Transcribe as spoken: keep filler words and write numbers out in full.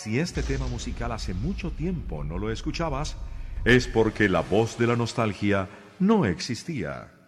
Si este tema musical hace mucho tiempo no lo escuchabas, es porque la voz de la nostalgia no existía.